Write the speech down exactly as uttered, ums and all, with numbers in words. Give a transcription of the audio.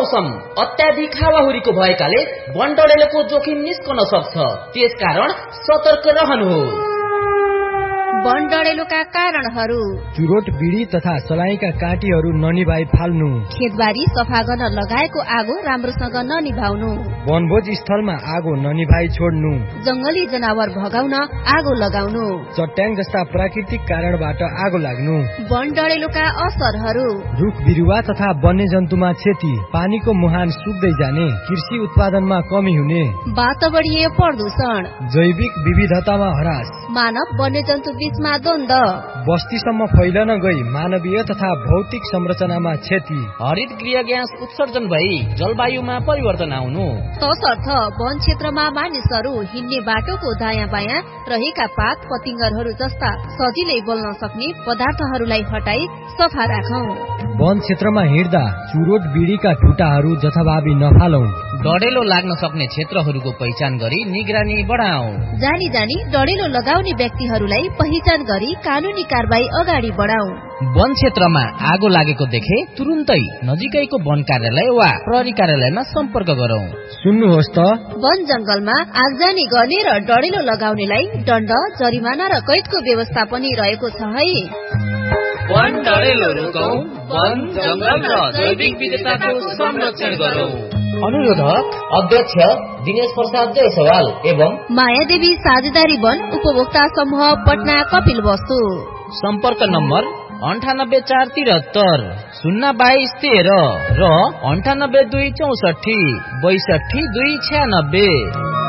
मौसम अत्याधिक हावाहुरीको भएकाले वन डढेलोको जोखिम निस्कन सक्छ। त्यसकारण सतर्क रहनुहोस्। वन डढेलोका कारणहरू: चुरोट, बिडी तथा सलाईका काँटीहरू ननिभाइ फाल्नु, खेतबारी सफा गर्न लगाएको आगो राम्रोसँग ननिभाउनु, वनभोज स्थलमा आगो ननिभाइ छोड्नु, जंगली जनावर भगाउन आगो लगाउनु, चट्याङ जस्ता प्राकृतिक कारणबाट आगो लाग्नु। वन डढेलोका असरहरू: रुख बिरुवा तथा वन्यजन्तुमा क्षति, पानीको मुहान सुक्दै जाने, कृषि उत्पादनमा कमी हुने, वातावरणीय प्रदूषण, जैविक विविधतामा ह्रास, मानव वन्यजन्तु बीचमा द्वन्द, बस्तीसम्म फैलन गई मानवीय तथा भौतिक संरचनामा क्षति, हरित गृह ग्यास उत्सर्जन भई जलवायुमा परिवर्तन आउनु। तसर्थ वन क्षेत्रमा मानिसहरू हिँड्ने बाटोको दायाँ बायाँ रहेका पात पतिंगरहरू जस्ता सजिलै बोल्न सक्ने पदार्थहरूलाई हटाई सफा राखौं। वन क्षेत्रमा हिँड्दा चुरोट बिडीका ठुटाहरू जथाभावी नफालौं। डढेलो लाग्न सक्ने क्षेत्रहरूको पहिचान गरी निगरानी बढाऊ। जानी जानी डढेलो लगाउने व्यक्तिहरूलाई पहिचान गरी कानूनी कारबाही अगाडि बढाऊ। वन क्षेत्रमा आगो लागेको देखे तुरुन्तै नजिकैको वन कार्यालय वा प्रहरी कार्यालयमा सम्पर्क गरौं। सुन्नुहोस् त, वन जंगलमा आगजनी गर्ने र डढेलो लगाउनेलाई दण्ड, जरिमाना र कैदको व्यवस्था पनि रहेको छ है। वन डढेलो रोकौं, वन जंगल र जैविक विविधताको संरक्षण गरौं। अनुरोधक अध्यक्ष दिनेश प्रसाद जयसवाल एवं मायादेवी साझेदारी वन उपभोक्ता समूह पटना कपिल वस्तु। सम्पर्क नम्बर अन्ठानब्बे चार तिहत्तर शून्य बाइस तेह्र र अन्ठानब्बे दुई चौसठी बैसठी दुई छ्यानब्बे।